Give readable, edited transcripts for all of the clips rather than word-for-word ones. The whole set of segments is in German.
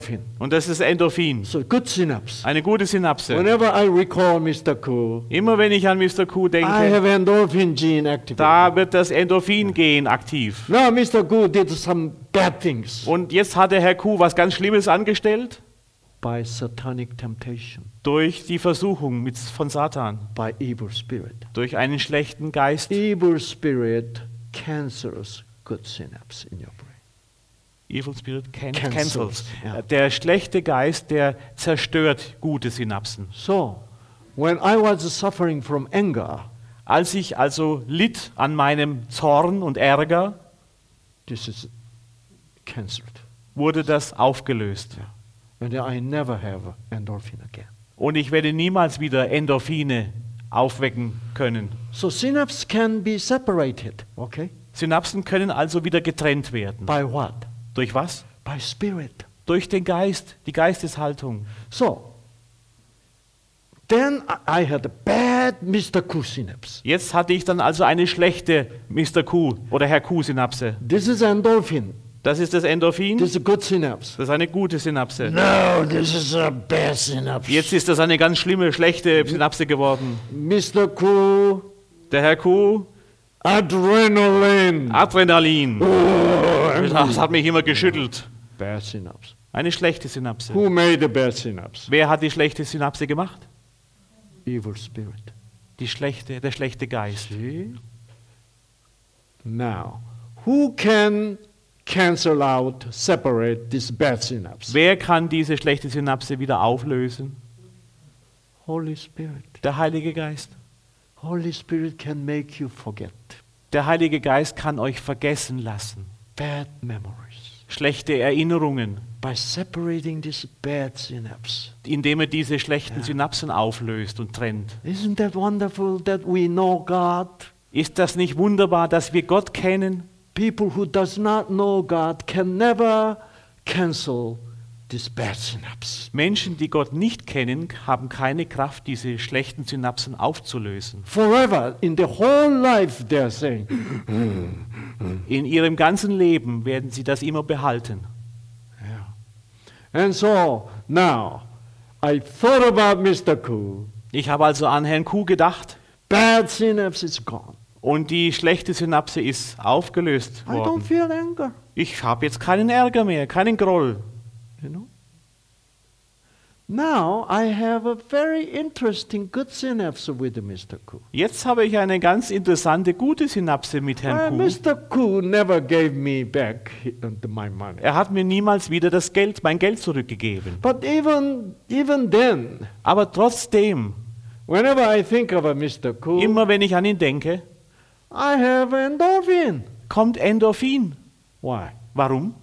Und das ist Endorphin. So good synapse. Eine gute Synapse. Whenever I recall Mr. Koo, Immer wenn ich an Mr. Q I denke, have endorphin gene activated. da wird das Endorphin-Gen aktiv. Now Mr. Koo did some bad things Und jetzt hat der Herr Q was ganz Schlimmes angestellt by satanic temptation, durch die Versuchung von Satan, by evil spirit. durch einen schlechten Geist. Evil spirit cancels good synapse in your brain. Evil Spirit Cancels, cancels. ja. Der schlechte Geist, der zerstört gute Synapsen. So, when I was suffering from anger, Als ich also litt an meinem Zorn und Ärger, this is cancelled. wurde das aufgelöst. And I never have endorphin again. Und ich werde niemals wieder Endorphine aufwecken können. So synapse can be separated, okay? Synapsen können also wieder getrennt werden. By what? Durch was? By spirit. Durch den Geist, die Geisteshaltung. So, then I had a bad Mr. Koo synapse. Jetzt hatte ich dann also eine schlechte Mr. Q oder Herr Q-Synapse. This is endorphin. Das ist das Endorphin. This is a good synapse. Das ist eine gute Synapse. No, this is a bad synapse. Jetzt ist das eine ganz schlimme, schlechte Synapse geworden. Mr. Koo, Der Herr Q, adrenaline. Adrenalin. Das hat mich immer geschüttelt. Bad synapse. Eine schlechte Synapse. Who made the bad synapse? Wer hat die schlechte Synapse gemacht? Evil spirit. Der schlechte Geist. See? Now, who can cancel out, separate this bad synapse? Wer kann diese schlechte Synapse wieder auflösen? Holy Spirit. Der Heilige Geist. Holy Spirit can make you forget Der Heilige Geist kann euch vergessen lassen. bad memories Schlechte Erinnerungen, by separating this bad synapse. indem er diese schlechten Synapsen auflöst und trennt. Isn't that wonderful that we know God? Ist das nicht wunderbar, dass wir Gott kennen? People who does not know God can never cancel this bad synapse. Menschen, die Gott nicht kennen, haben keine Kraft, diese schlechten Synapsen aufzulösen. Forever, in the whole life, they're saying, In ihrem ganzen Leben werden sie das immer behalten. yeah. And so, now, I thought about Mr. Koo. Ich habe also an Herrn Q gedacht Bad synapse is gone. und die schlechte Synapse ist aufgelöst I don't worden. feel anger, Ich habe jetzt keinen Ärger mehr, keinen Groll. you know. Now, I have a very interesting good synapse with Mr. Koo. Jetzt habe ich eine ganz interessante, gute Synapse mit Herrn Q. Mr. Koo never gave me back my money. Er hat mir niemals wieder mein Geld zurückgegeben. But even then, Aber trotzdem, whenever I think of a Mr. Koo, immer wenn ich an ihn denke, I have endorphin. kommt Endorphin. Why? Warum?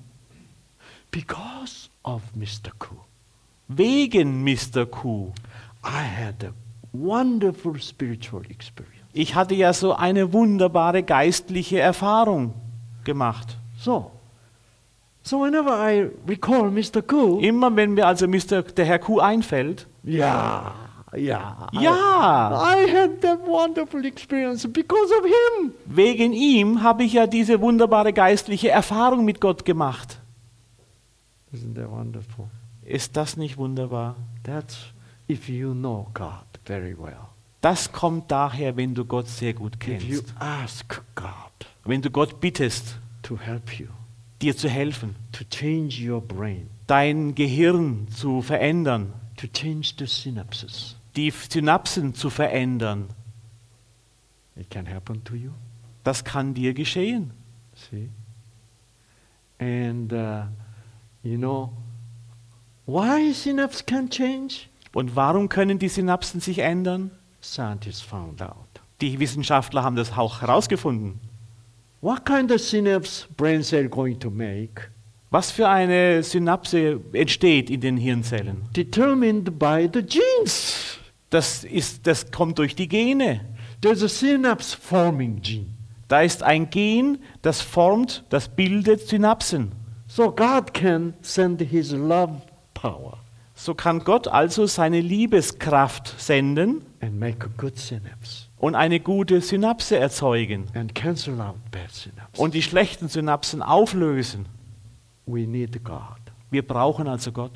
Because of Mr. Koo. Wegen Mr. Q. I had a wonderful spiritual experience. Ich hatte ja so eine wunderbare geistliche Erfahrung gemacht. So whenever I recall Mr. Koo, Immer wenn mir also der Herr Q einfällt, yeah. ja, I had that wonderful experience because of him. wegen ihm habe ich ja diese wunderbare geistliche Erfahrung mit Gott gemacht. Isn't that wonderful? Ist das nicht wunderbar? That's if you know God very well. Das kommt daher, wenn du Gott sehr gut If you kennst. ask God Wenn du Gott bittest, to help you, dir zu helfen, to change your brain, dein Gehirn zu verändern, to change the synapses, die Synapsen zu verändern, it can happen to you. das kann dir geschehen. See? And you know, why synapse can change? Und warum können die Synapsen sich ändern? Scientists found out. Die Wissenschaftler haben das auch herausgefunden. What kind of synapse brain cell going to make? Was für eine Synapse entsteht in den Hirnzellen? Determined by the genes. Das kommt durch die Gene. There's a synapse forming gene. Da ist ein Gen, das formt, das bildet Synapsen. So God can send his love power So kann Gott also seine Liebeskraft senden and make a good synapse und eine gute Synapse erzeugen and cancel out bad synapse. und die schlechten Synapsen auflösen. We need God. Wir brauchen also Gott.